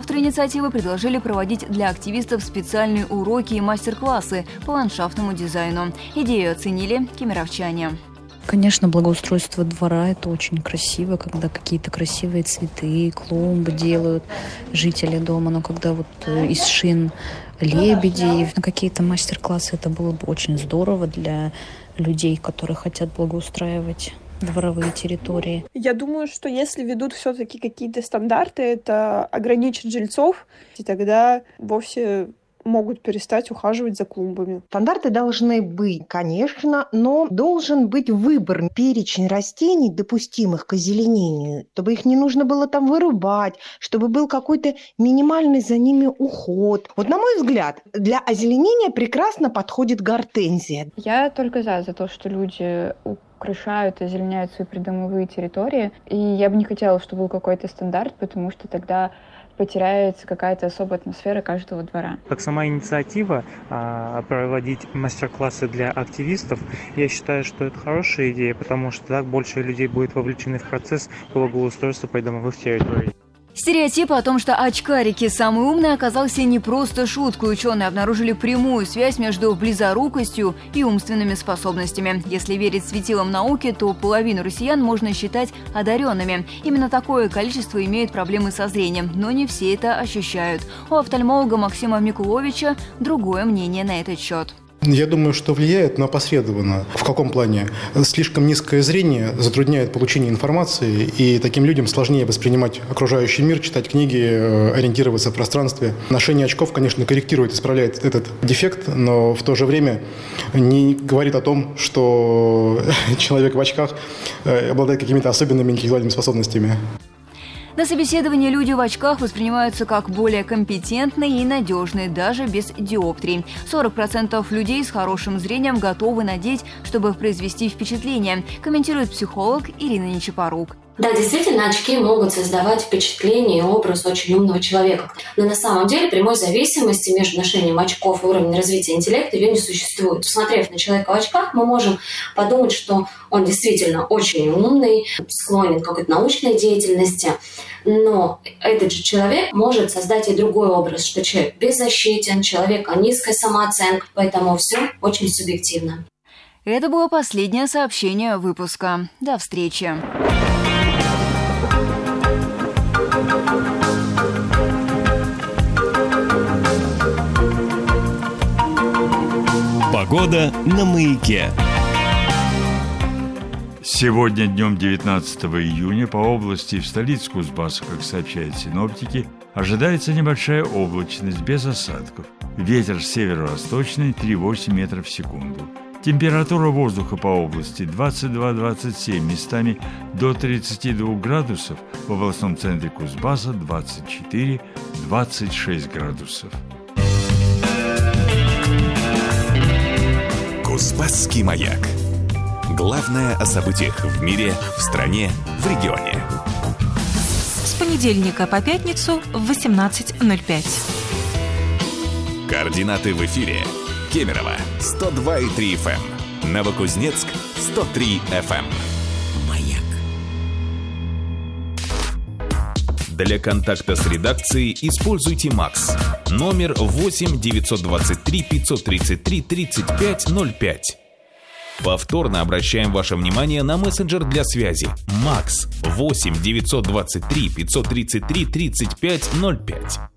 Авторы инициативы предложили проводить для активистов специальные уроки и мастер-классы по ландшафтному дизайну. Идею оценили кемеровчане. Конечно, благоустройство двора – это очень красиво, когда какие-то красивые цветы, клумбы делают жители дома. Но когда вот из шин лебедей на какие-то мастер-классы, это было бы очень здорово для людей, которые хотят благоустраивать дворовые территории. Я думаю, что если ведут все-таки какие-то стандарты, это ограничит жильцов, и тогда вовсе могут перестать ухаживать за клумбами. Стандарты должны быть, конечно, но должен быть выбор, перечень растений, допустимых к озеленению, чтобы их не нужно было там вырубать, чтобы был какой-то минимальный за ними уход. Вот, на мой взгляд, для озеленения прекрасно подходит гортензия. Я только за то, что люди украшают и озеленяют свои придомовые территории. И я бы не хотела, чтобы был какой-то стандарт, потому что тогда потеряется какая-то особая атмосфера каждого двора. Как сама инициатива проводить мастер-классы для активистов, я считаю, что это хорошая идея, потому что так больше людей будет вовлечены в процесс благоустройства придомовых территорий. Стереотип о том, что очкарики самые умные, оказался не просто шуткой. Ученые обнаружили прямую связь между близорукостью и умственными способностями. Если верить светилам науки, то половину россиян можно считать одаренными. Именно такое количество имеют проблемы со зрением, но не все это ощущают. У офтальмолога Максима Микуловича другое мнение на этот счет. Я думаю, что влияет, но опосредованно. В каком плане? Слишком низкое зрение затрудняет получение информации, и таким людям сложнее воспринимать окружающий мир, читать книги, ориентироваться в пространстве. Ношение очков, конечно, корректирует, исправляет этот дефект, но в то же время не говорит о том, что человек в очках обладает какими-то особенными интеллектуальными способностями. На собеседовании люди в очках воспринимаются как более компетентные и надежные, даже без диоптрий. 40% людей с хорошим зрением готовы надеть, чтобы произвести впечатление, комментирует психолог Ирина Нечапорук. Да, действительно, очки могут создавать впечатление и образ очень умного человека. Но на самом деле прямой зависимости между ношением очков и уровнем развития интеллекта ее не существует. Посмотрев на человека в очках, мы можем подумать, что он действительно очень умный, склонен к какой-то научной деятельности. Но этот же человек может создать и другой образ, что человек беззащитен, человек низкая самооценка, поэтому все очень субъективно. Это было последнее сообщение выпуска. До встречи. Погода на Маяке. Сегодня, днем 19 июня, по области и в столице Кузбасса, как сообщают синоптики, ожидается небольшая облачность без осадков. Ветер северо-восточный 3,8 метров в секунду. Температура воздуха по области 22-27, местами до 32 градусов, в областном центре Кузбасса 24-26 градусов. Кузбасский маяк. Главное о событиях в мире, в стране, в регионе. С понедельника по пятницу в 18:05. Координаты в эфире. Кемерово 102,3 FM. Новокузнецк 103 FM. Маяк. Для контакта с редакцией используйте МАКС. Номер 8 923 533 3505. Повторно обращаем ваше внимание на мессенджер для связи. МАКС 8 923 533 3505.